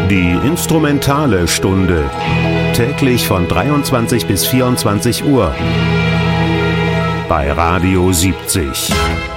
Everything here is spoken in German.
Die instrumentale Stunde. Täglich von 23 bis 24 Uhr. Bei Radio 70.